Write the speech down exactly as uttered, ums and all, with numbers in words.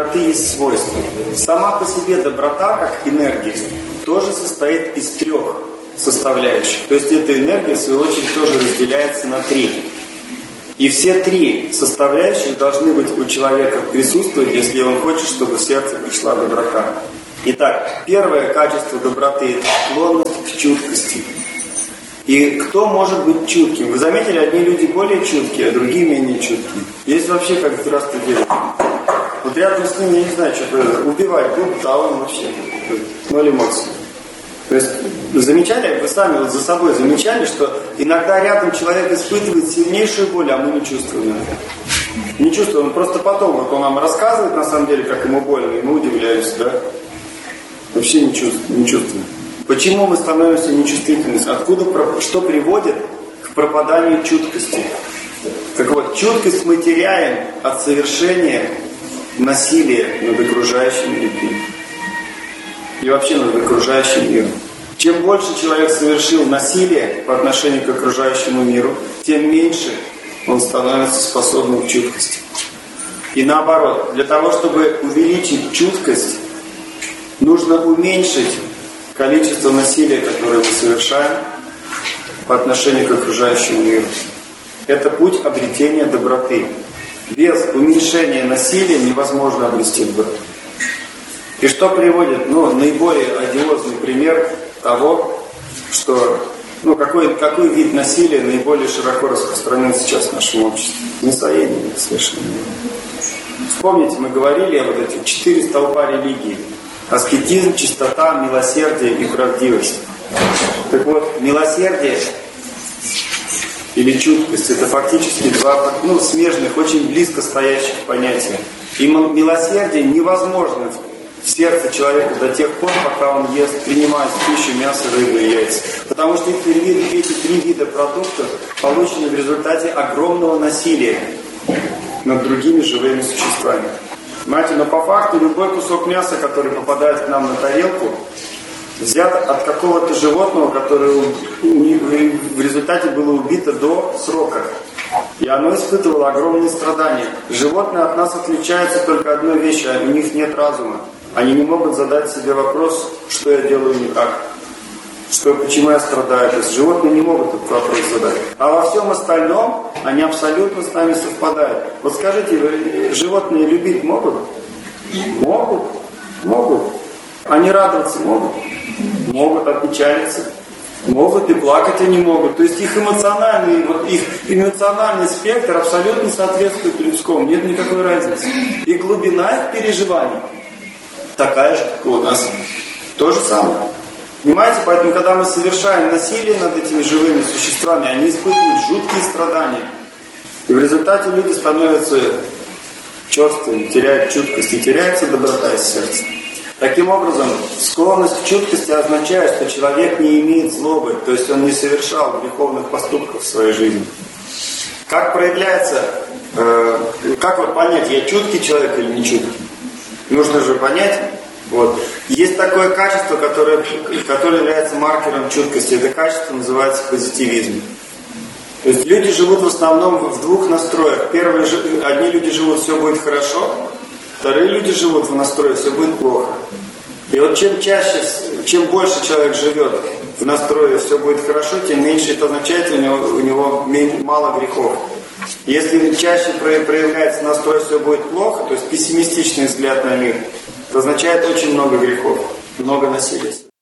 доброты есть свойства. Сама по себе доброта, как энергия, тоже состоит из трех составляющих. То есть эта энергия, в свою очередь, тоже разделяется на три. И все три составляющих должны быть у человека присутствовать, если он хочет, чтобы в сердце пришла доброта. Итак, первое качество доброты – это склонность к чуткости. И кто может быть чутким? Вы заметили, одни люди более чуткие, а другие менее чуткие. Есть вообще как здравствуй делать. Вот рядом с ним, я не знаю, что убивать будут, а он вообще ноль эмоций. То есть, замечали, вы сами вот за собой замечали, что иногда рядом человек испытывает сильнейшую боль, а мы не чувствуем это. Не чувствуем, просто потом, вот он нам рассказывает, на самом деле, как ему больно, и мы удивляемся, да? Вообще не чувствуем. Не чувствуем. Почему мы становимся нечувствительными? Откуда, что приводит к пропаданию чуткости? Так вот, чуткость мы теряем от совершения насилия над окружающими людьми. И вообще над окружающим миром. Чем больше человек совершил насилие по отношению к окружающему миру, тем меньше он становится способным к чуткости. И наоборот, для того, чтобы увеличить чуткость, нужно уменьшить количество насилия, которое мы совершаем по отношению к окружающему миру. Это путь обретения доброты. Без уменьшения насилия невозможно обрести доброту. И что приводит, ну, наиболее одиозный пример того, что, ну, какой, какой вид насилия наиболее широко распространен сейчас в нашем обществе? Мясоедение совершенно. Вспомните, мы говорили о вот этих четыре столпа религии. Аскетизм, чистота, милосердие и правдивость. Так вот, милосердие или чуткость — это фактически два, ну, смежных, очень близко стоящих понятия. И милосердие невозможно в сердце человека до тех пор, пока он ест, принимает в пищу мясо, рыбу и яйца. Потому что эти, эти три вида продуктов получены в результате огромного насилия над другими живыми существами. Понимаете, но по факту любой кусок мяса, который попадает к нам на тарелку, взят от какого-то животного, которое в результате было убито до срока. И оно испытывало огромные страдания. Животные от нас отличаются только одной вещью: у них нет разума. Они не могут задать себе вопрос, что я делаю не так, что, почему я страдаю. То есть животные не могут этот вопрос задать. А во всем остальном они абсолютно с нами совпадают. Вот скажите, животные любить могут? Могут. Могут. Они радоваться могут? Могут. Опечалиться? Могут. И плакать они могут. То есть их эмоциональный, вот их эмоциональный спектр абсолютно соответствует людскому. Нет никакой разницы. И глубина их переживаний такая же, как и у нас. То же самое. Понимаете, поэтому, когда мы совершаем насилие над этими живыми существами, они испытывают жуткие страдания. И в результате люди становятся черствыми, теряют чуткость, и теряется доброта из сердца. Таким образом, склонность к чуткости означает, что человек не имеет злобы, то есть он не совершал греховных поступков в своей жизни. Как проявляется, э, как вот понять, я чуткий человек или не чуткий? Нужно же понять. Вот. Есть такое качество, которое, которое является маркером чуткости. Это качество называется позитивизм. То есть люди живут в основном в двух настроях. Первые, одни люди живут, все будет хорошо. Вторые люди живут в настрое, все будет плохо. И вот чем чаще, чем больше человек живет в настрое, все будет хорошо, тем меньше это означает, у него, у него мало грехов. Если чаще проявляется настрой, все будет плохо, то есть пессимистичный взгляд на мир, это означает очень много грехов, много насилия.